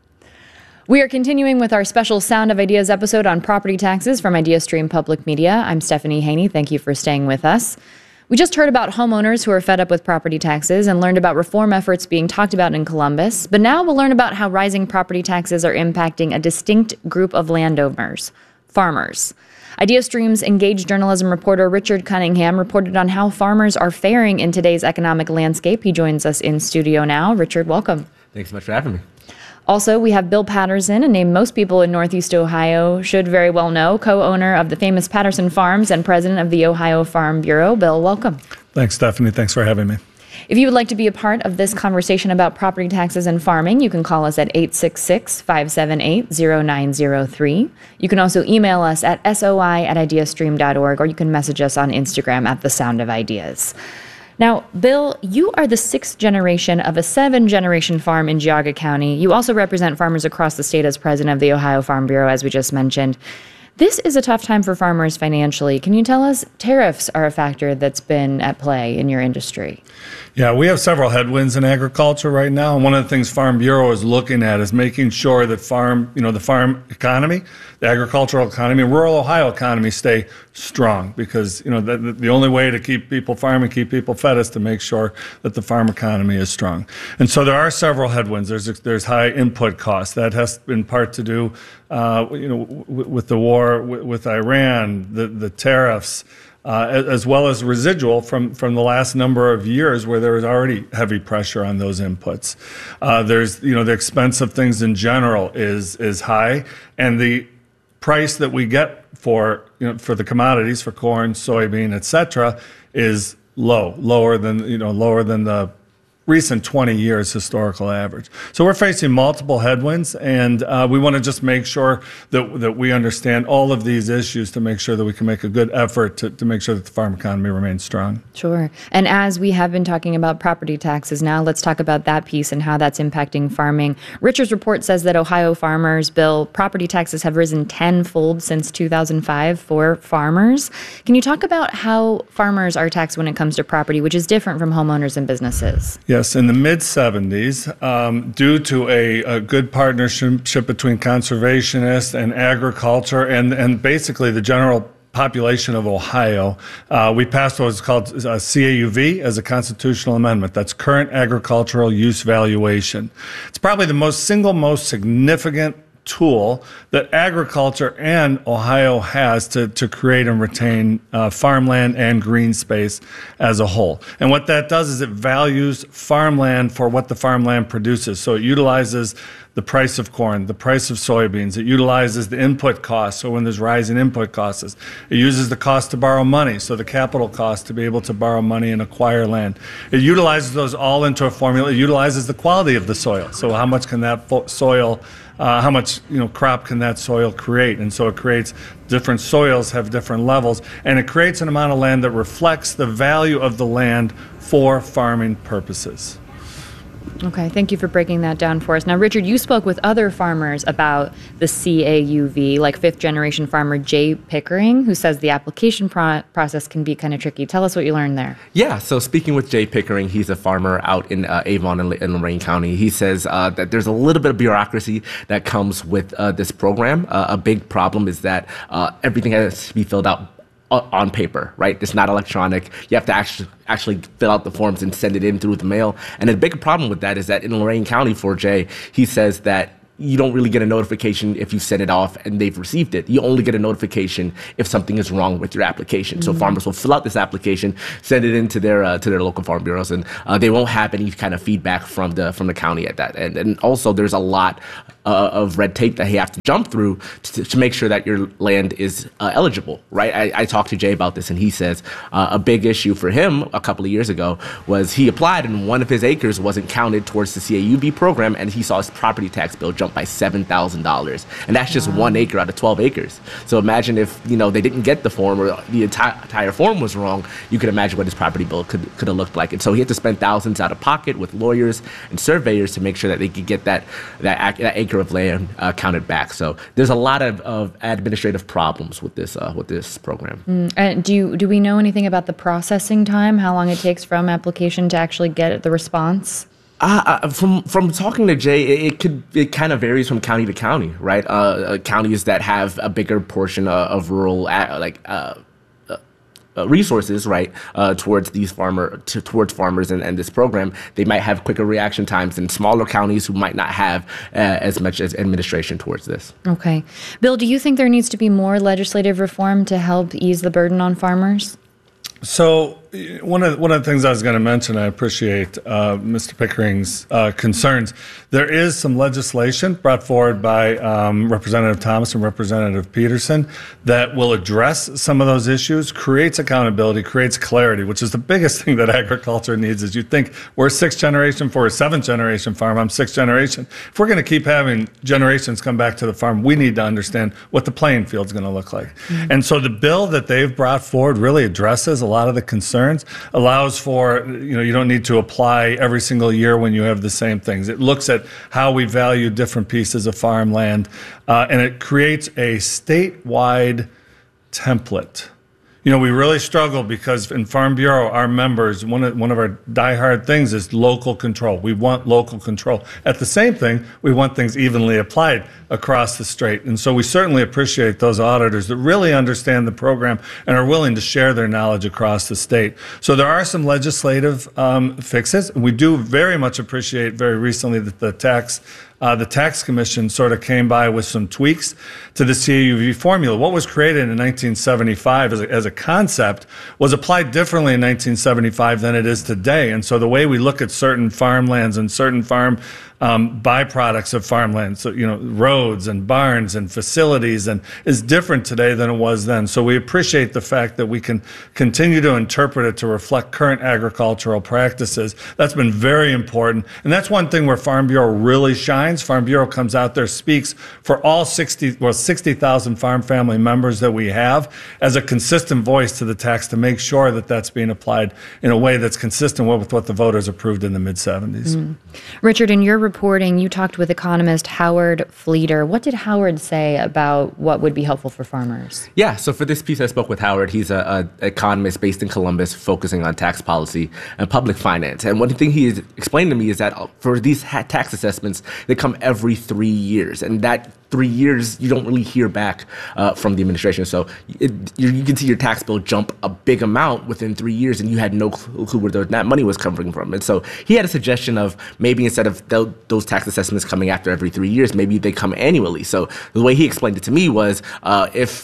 We are continuing with our special Sound of Ideas episode on property taxes from IdeaStream Public Media. I'm Stephanie Haney. Thank you for staying with us. We just heard about homeowners who are fed up with property taxes and learned about reform efforts being talked about in Columbus. But now we'll learn about how rising property taxes are impacting a distinct group of landowners, farmers. IdeaStream's engaged journalism reporter Richard Cunningham reported on how farmers are faring in today's economic landscape. He joins us in studio now. Richard, welcome. Thanks so much for having me. Also, we have Bill Patterson, a name most people in Northeast Ohio should very well know, co-owner of the famous Patterson Farms and president of the Ohio Farm Bureau. Bill, welcome. Thanks, Stephanie. Thanks for having me. If you would like to be a part of this conversation about property taxes and farming, you can call us at eight six six, five seven eight, zero nine zero three. You can also email us at soi at ideastream dot org, or you can message us on Instagram at The Sound of Ideas. Now, Bill, you are the sixth generation of a seven-generation farm in Geauga County. You also represent farmers across the state as president of the Ohio Farm Bureau, as we just mentioned. This is a tough time for farmers financially. Can you tell us, tariffs are a factor that's been at play in your industry? Yeah, we have several headwinds in agriculture right now. And one of the things Farm Bureau is looking at is making sure that farm, you know, the farm economy, the agricultural economy, rural Ohio economy stay strong, because, you know, the, the only way to keep people farming, keep people fed is to make sure that the farm economy is strong. And so there are several headwinds. There's there's high input costs. That has in part to do, uh, you know, w- with the war w- with Iran, the, the tariffs, Uh, as well as residual from, from the last number of years where there was already heavy pressure on those inputs. Uh, there's, you know, the expense of things in general is is high, and the price that we get for, you know, for the commodities, for corn, soybean, et cetera, is low, lower than, you know, lower than the recent twenty years historical average. So we're facing multiple headwinds, and uh, we want to just make sure that that we understand all of these issues to make sure that we can make a good effort to, to make sure that the farm economy remains strong. Sure. And as we have been talking about property taxes now, let's talk about that piece and how that's impacting farming. Richard's report says that Ohio farmers, Bill, property taxes have risen tenfold since two thousand five for farmers. Can you talk about how farmers are taxed when it comes to property, which is different from homeowners and businesses? Yes, in the mid seventies, um, due to a, a good partnership between conservationists and agriculture and, and basically the general population of Ohio, uh, we passed what was called a C A U V as a constitutional amendment. That's current agricultural use valuation. It's probably the most single most significant tool that agriculture and Ohio has to, to create and retain uh, farmland and green space as a whole. And what that does is it values farmland for what the farmland produces. So it utilizes the price of corn, the price of soybeans. It utilizes the input costs, so when there's rising input costs. It uses the cost to borrow money, so the capital cost to be able to borrow money and acquire land. It utilizes those all into a formula. It utilizes the quality of the soil, so how much can that fo- soil Uh, how much you know crop can that soil create? And so it creates different soils have different levels, and it creates an amount of land that reflects the value of the land for farming purposes. Okay, thank you for breaking that down for us. Now, Richard, you spoke with other farmers about the C A U V, like fifth-generation farmer Jay Pickering, who says the application pro- process can be kind of tricky. Tell us what you learned there. Yeah, so speaking with Jay Pickering, he's a farmer out in uh, Avon and, in Lorain County. He says uh, that there's a little bit of bureaucracy that comes with uh, this program. Uh, a big problem is that uh, everything has to be filled out on paper, right? It's not electronic. You have to actually actually fill out the forms and send it in through the mail. And the big problem with that is that in Lorain County, for Jay, he says that you don't really get a notification if you send it off and they've received it. You only get a notification if something is wrong with your application. Mm-hmm. So farmers will fill out this application, send it into their uh, to their local farm bureaus, and uh, they won't have any kind of feedback from the from the county at that. And, and also, there's a lot uh, of red tape that you have to jump through to, to make sure that your land is uh, eligible, right? I, I talked to Jay about this, and he says uh, a big issue for him a couple of years ago was he applied, and one of his acres wasn't counted towards the C A U V program, and he saw his property tax bill jump by seven thousand dollars, and that's just wow. one acre out of twelve acres. So imagine if you know they didn't get the form or the entire, entire form was wrong. You could imagine what his property bill could could have looked like. And so he had to spend thousands out of pocket with lawyers and surveyors to make sure that they could get that that, that acre of land uh, counted back. So there's a lot of, of administrative problems with this uh, with this program. Mm. And do you do we know anything about the processing time? How long it takes from application to actually get the response? Uh, uh, from from talking to Jay, it, it could it kind of varies from county to county, right? Uh, uh, counties that have a bigger portion uh, of rural uh, like uh, uh, resources, right, uh, towards these farmer to, towards farmers and, and this program, they might have quicker reaction times than smaller counties who might not have uh, as much as administration towards this. Okay, Bill, do you think there needs to be more legislative reform to help ease the burden on farmers? So one of one of the things I was going to mention, I appreciate uh, Mister Pickering's uh, concerns. There is some legislation brought forward by um, Representative Thomas and Representative Peterson that will address some of those issues, creates accountability, creates clarity, which is the biggest thing that agriculture needs. Is you think we're sixth generation for a seventh generation farm, I'm sixth generation. If we're going to keep having generations come back to the farm, we need to understand what the playing field is going to look like. Mm-hmm. And so the bill that they've brought forward really addresses a lot of the concerns, allows for, you know, you don't need to apply every single year when you have the same things. It looks at how we value different pieces of farmland, uh, and it creates a statewide template. You know, we really struggle because in Farm Bureau, our members, one of, one of our diehard things is local control. We want local control. At the same thing, we want things evenly applied across the state. And so we certainly appreciate those auditors that really understand the program and are willing to share their knowledge across the state. So there are some legislative um, fixes. We do very much appreciate very recently that the tax Uh, the tax commission sort of came by with some tweaks to the C A U V formula. What was created in nineteen seventy-five as a, as a concept was applied differently in nineteen seventy-five than it is today. And so the way we look at certain farmlands and certain farm um, byproducts of farmland, so, you know, roads and barns and facilities, and is different today than it was then. So we appreciate the fact that we can continue to interpret it to reflect current agricultural practices. That's been very important. And that's one thing where Farm Bureau really shines. Farm Bureau comes out there, speaks for all sixty, well, sixty thousand farm family members that we have as a consistent voice to the tax to make sure that that's being applied in a way that's consistent with what the voters approved in the mid seventies. Mm. Richard, in your reporting, you talked with economist Howard Fleeter. What did Howard say about what would be helpful for farmers? Yeah, so for this piece, I spoke with Howard. He's a, a economist based in Columbus, focusing on tax policy and public finance. And one thing he explained to me is that for these tax assessments, they come every three years, and that three years you don't really hear back uh, from the administration. So it, you, you can see your tax bill jump a big amount within three years, and you had no clue where that money was coming from. And so he had a suggestion of maybe instead of th- those tax assessments coming after every three years, maybe they come annually. So the way he explained it to me was uh, if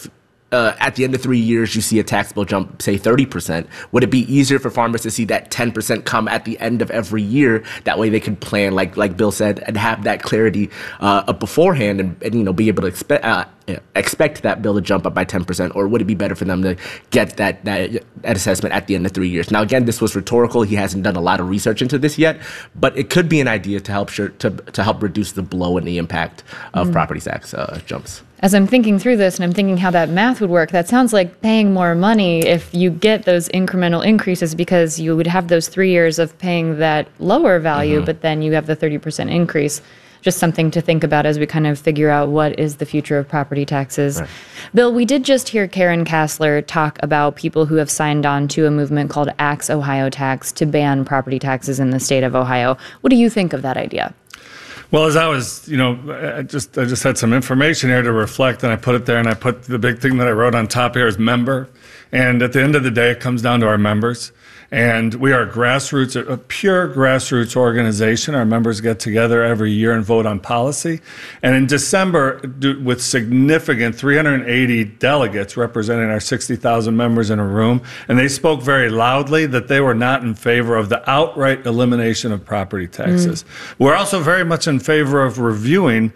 uh, at the end of three years, you see a tax bill jump, say, thirty percent. Would it be easier for farmers to see that ten percent come at the end of every year? That way they can plan, like like Bill said, and have that clarity uh, beforehand and, and, you know, be able to expect uh, expect that bill to jump up by ten percent? Or would it be better for them to get that, that, that assessment at the end of three years? Now, again, this was rhetorical. He hasn't done a lot of research into this yet, but it could be an idea to help sure, to, to help reduce the blow and the impact of mm. property tax uh, jumps. As I'm thinking through this and I'm thinking how that math would work, that sounds like paying more money if you get those incremental increases, because you would have those three years of paying that lower value, mm-hmm. but then you have the thirty percent increase. Just something to think about as we kind of figure out what is the future of property taxes. Right. Bill, we did just hear Karen Kassler talk about people who have signed on to a movement called Axe Ohio Tax to ban property taxes in the state of Ohio. What do you think of that idea? Well, as I was, you know, I just I just had some information here to reflect, and I put it there, and I put the big thing that I wrote on top here is member. And at the end of the day, it comes down to our members. And we are a grassroots, a pure grassroots organization. Our members get together every year and vote on policy. And in December, with significant three hundred eighty delegates representing our sixty thousand members in a room, and they spoke very loudly that they were not in favor of the outright elimination of property taxes. Mm. We're also very much in favor of reviewing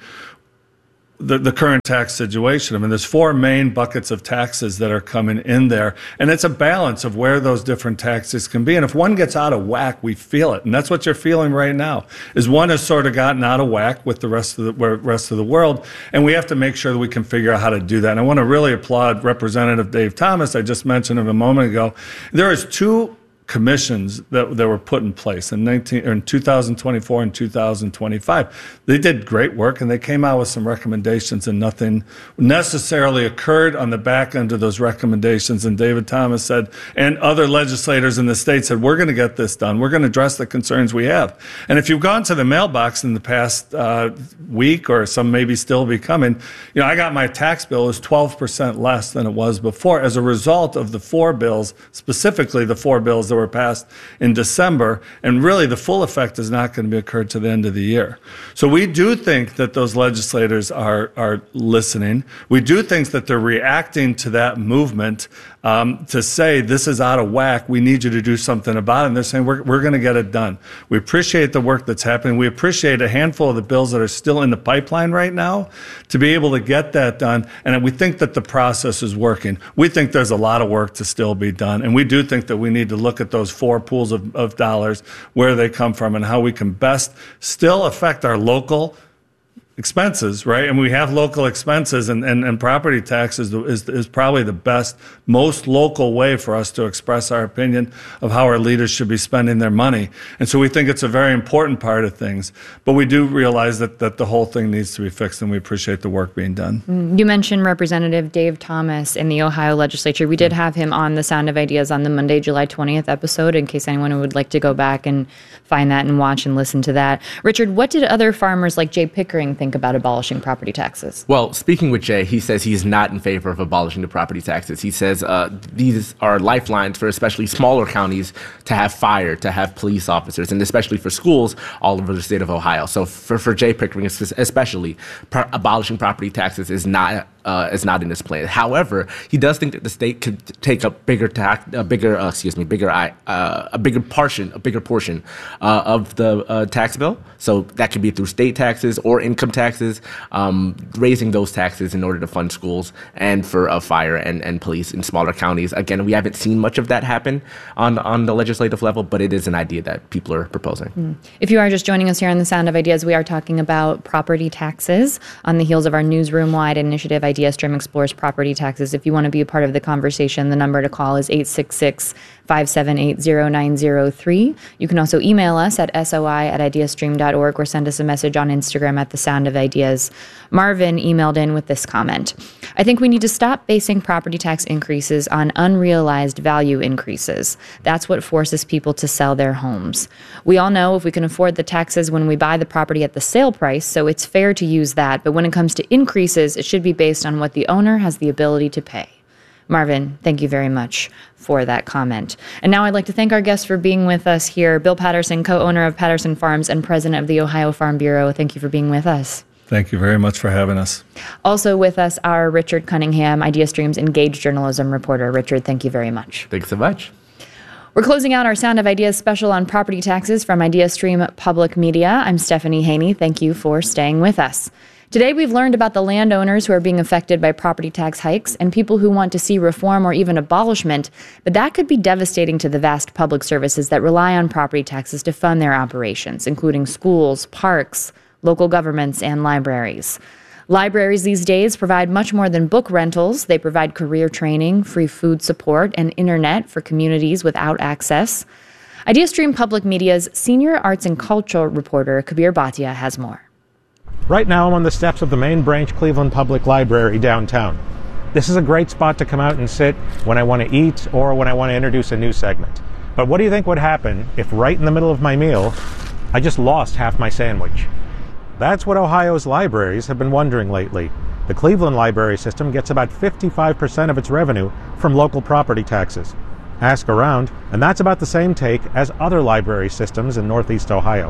The, the current tax situation. I mean, there's four main buckets of taxes that are coming in there, and it's a balance of where those different taxes can be. And if one gets out of whack, we feel it, and that's what you're feeling right now. Is one has sort of gotten out of whack with the rest of the rest of the world, and we have to make sure that we can figure out how to do that. And I want to really applaud Representative Dave Thomas. I just mentioned him a moment ago. There is two commissions that, that were put in place in nineteen or in two thousand twenty-four and two thousand twenty-five. They did great work, and they came out with some recommendations, and nothing necessarily occurred on the back end of those recommendations. And David Thomas said, and other legislators in the state said, we're going to get this done. We're going to address the concerns we have. And if you've gone to the mailbox in the past uh, week, or some maybe still be coming, you know, I got my tax bill is twelve percent less than it was before as a result of the four bills, specifically the four bills that were passed in December, and really the full effect is not going to be occurred to the end of the year. So we do think that those legislators are are listening. We do think that they're reacting to that movement um, to say this is out of whack. We need you to do something about it. And they're saying we're we're going to get it done. We appreciate the work that's happening. We appreciate a handful of the bills that are still in the pipeline right now to be able to get that done. And we think that the process is working. We think there's a lot of work to still be done, and we do think that we need to look at those four pools of, of dollars, where they come from, and how we can best still affect our local expenses, right? And we have local expenses, and, and, and property taxes is, is probably the best, most local way for us to express our opinion of how our leaders should be spending their money. And so we think it's a very important part of things, but we do realize that, that the whole thing needs to be fixed, and we appreciate the work being done. You mentioned Representative Dave Thomas in the Ohio legislature. We did have him on the Sound of Ideas on the Monday, July twentieth episode, in case anyone would like to go back and find that and watch and listen to that. Richard, what did other farmers like Jay Pickering think about abolishing property taxes? Well, speaking with Jay, he says he's not in favor of abolishing the property taxes. He says uh, these are lifelines for especially smaller counties to have fire, to have police officers, and especially for schools all over the state of Ohio. So for, for Jay Pickering especially, pro- abolishing property taxes is not Uh, is not in his plan. However, he does think that the state could take a bigger tax, a bigger, uh, excuse me, bigger, uh, a bigger portion, a bigger portion uh, of the uh, tax bill. So that could be through state taxes or income taxes, um, raising those taxes in order to fund schools and for uh, fire and, and police in smaller counties. Again, we haven't seen much of that happen on on the legislative level, but it is an idea that people are proposing. Mm. If you are just joining us here on the Sound of Ideas, we are talking about property taxes on the heels of our newsroom-wide initiative, IdeaStream Explores Property Taxes. If you want to be a part of the conversation, the number to call is eight six six, five seven eight, zero nine zero three. You can also email us at soi at ideastream dot org or send us a message on Instagram at The Sound of Ideas. Marvin emailed in with this comment. I think we need to stop basing property tax increases on unrealized value increases. That's what forces people to sell their homes. We all know if we can afford the taxes when we buy the property at the sale price, so it's fair to use that. But when it comes to increases, it should be based on what the owner has the ability to pay. Marvin, thank you very much for that comment. And now I'd like to thank our guests for being with us here. Bill Patterson, co-owner of Patterson Farms and president of the Ohio Farm Bureau. Thank you for being with us. Thank you very much for having us. Also with us are Richard Cunningham, IdeaStream's engaged journalism reporter. Richard, thank you very much. Thanks so much. We're closing out our Sound of Ideas special on property taxes from IdeaStream Public Media. I'm Stephanie Haney. Thank you for staying with us. Today, we've learned about the landowners who are being affected by property tax hikes and people who want to see reform or even abolishment, but that could be devastating to the vast public services that rely on property taxes to fund their operations, including schools, parks, local governments, and libraries. Libraries these days provide much more than book rentals. They provide career training, free food support, and internet for communities without access. IdeaStream Public Media's senior arts and culture reporter, Kabir Bhatia, has more. Right now, I'm on the steps of the main branch Cleveland Public Library downtown. This is a great spot to come out and sit when I want to eat or when I want to introduce a new segment. But what do you think would happen if right in the middle of my meal, I just lost half my sandwich? That's what Ohio's libraries have been wondering lately. The Cleveland library system gets about fifty-five percent of its revenue from local property taxes. Ask around, and that's about the same take as other library systems in Northeast Ohio.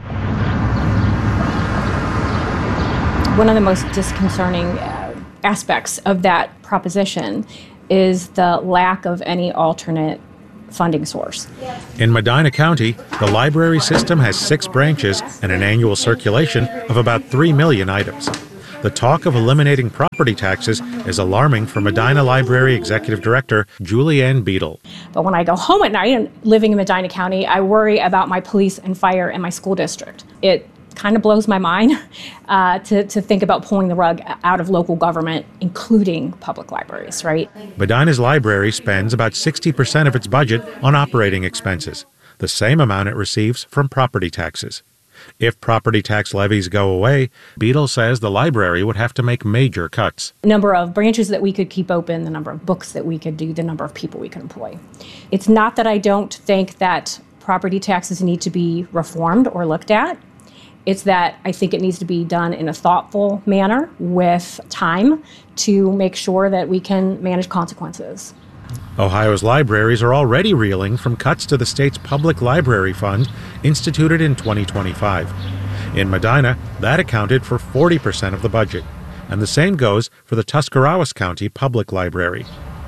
One of the most disconcerting uh, aspects of that proposition is the lack of any alternate funding source. In Medina County, the library system has six branches and an annual circulation of about three million items. The talk of eliminating property taxes is alarming for Medina Library Executive Director Julianne Beadle. But when I go home at night and living in Medina County, I worry about my police and fire and my school district. It kind of blows my mind uh, to, to think about pulling the rug out of local government, including public libraries, right? Medina's library spends about sixty percent of its budget on operating expenses, the same amount it receives from property taxes. If property tax levies go away, Beadle says the library would have to make major cuts. The number of branches that we could keep open, the number of books that we could do, the number of people we could employ. It's not that I don't think that property taxes need to be reformed or looked at. It's that I think it needs to be done in a thoughtful manner with time to make sure that we can manage consequences. Ohio's libraries are already reeling from cuts to the state's public library fund instituted in twenty twenty-five. In Medina, that accounted for forty percent of the budget, and the same goes for the Tuscarawas County Public Library.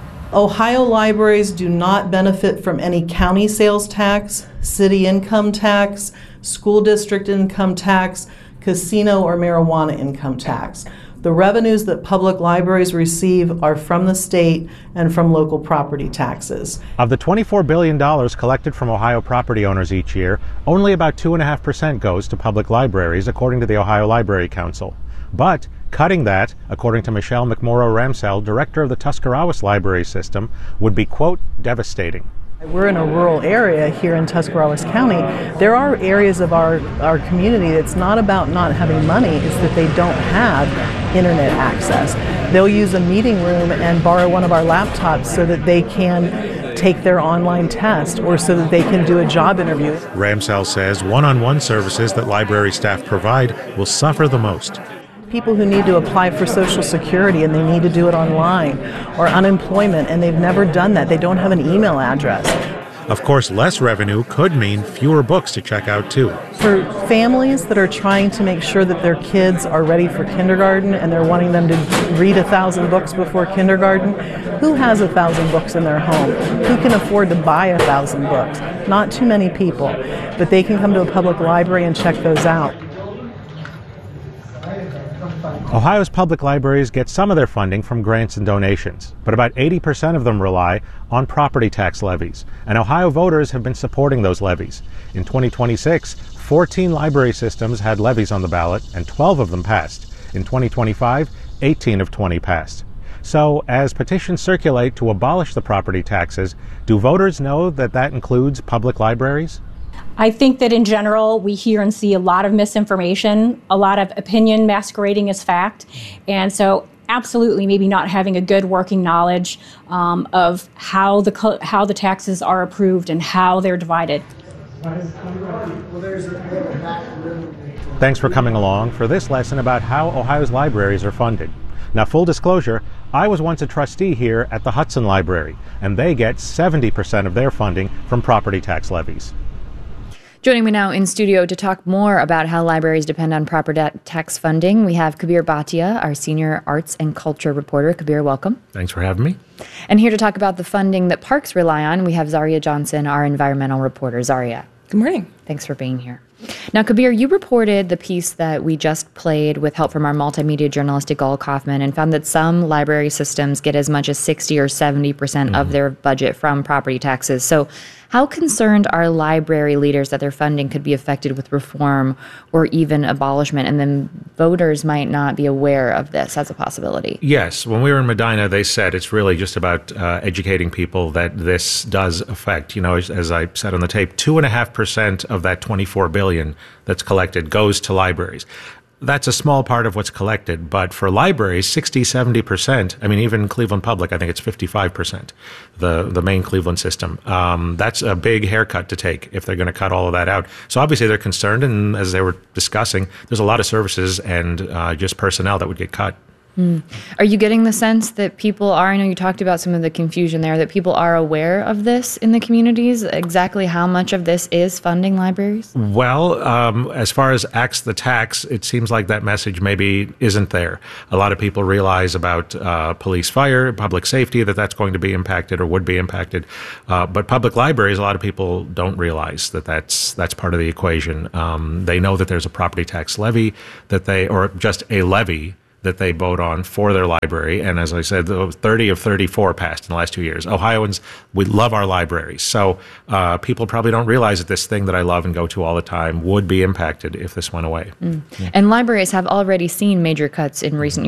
Ohio libraries do not benefit from any county sales tax, city income tax, school district income tax, casino or marijuana income tax. The revenues that public libraries receive are from the state and from local property taxes. Of the twenty-four billion dollars collected from Ohio property owners each year, only about two point five percent goes to public libraries, according to the Ohio Library Council. But cutting that, according to Michelle McMorrow Ramsell, director of the Tuscarawas Library System, would be, quote, devastating. We're in a rural area here in Tuscarawas County. There are areas of our, our community that's not about not having money, it's that they don't have internet access. They'll use a meeting room and borrow one of our laptops so that they can take their online test or so that they can do a job interview. Ramsell says one-on-one services that library staff provide will suffer the most. People who need to apply for Social Security and they need to do it online, or unemployment and they've never done that. They don't have an email address. Of course, less revenue could mean fewer books to check out, too. For families that are trying to make sure that their kids are ready for kindergarten and they're wanting them to read a thousand books before kindergarten, who has a thousand books in their home? Who can afford to buy a thousand books? Not too many people, but they can come to a public library and check those out. Ohio's public libraries get some of their funding from grants and donations, but about eighty percent of them rely on property tax levies, and Ohio voters have been supporting those levies. In twenty twenty-six, fourteen library systems had levies on the ballot, and twelve of them passed. In twenty twenty-five, eighteen of twenty passed. So, as petitions circulate to abolish the property taxes, do voters know that that includes public libraries? I think that in general, we hear and see a lot of misinformation, a lot of opinion masquerading as fact. And so absolutely maybe not having a good working knowledge um, of how the, co- how the taxes are approved and how they're divided. Thanks for coming along for this lesson about how Ohio's libraries are funded. Now, full disclosure, I was once a trustee here at the Hudson Library, and they get seventy percent of their funding from property tax levies. Joining me now in studio to talk more about how libraries depend on property tax funding, we have Kabir Bhatia, our senior arts and culture reporter. Kabir, welcome. Thanks for having me. And here to talk about the funding that parks rely on, we have Zaria Johnson, our environmental reporter. Zaria. Good morning. Thanks for being here. Now, Kabir, you reported the piece that we just played with help from our multimedia journalist, Igal Kaufman, and found that some library systems get as much as sixty or seventy percent mm. of their budget from property taxes. So how concerned are library leaders that their funding could be affected with reform or even abolishment, and then voters might not be aware of this as a possibility? Yes. When we were in Medina, they said it's really just about uh, educating people that this does affect, you know, as, as I said on the tape, two and a half percent of that twenty-four billion that's collected goes to libraries. That's a small part of what's collected, but for libraries, sixty, seventy percent, I mean, even Cleveland Public, I think it's fifty-five percent, the, the main Cleveland system. Um, that's a big haircut to take if they're going to cut all of that out. So obviously they're concerned, and as they were discussing, there's a lot of services and uh, just personnel that would get cut. Mm. Are you getting the sense that people are, I know you talked about some of the confusion there, that people are aware of this in the communities, exactly how much of this is funding libraries? Well, um, as far as Axe the Tax, it seems like that message maybe isn't there. A lot of people realize about uh, police, fire, public safety, that that's going to be impacted or would be impacted. Uh, but public libraries, a lot of people don't realize that that's, that's part of the equation. Um, they know that there's a property tax levy that they, or just a levy that they vote on for their library. And as I said, thirty of thirty-four passed in the last two years. Ohioans, we love our libraries. So uh, people probably don't realize that this thing that I love and go to all the time would be impacted if this went away. Mm. Yeah. And libraries have already seen major cuts in recent years.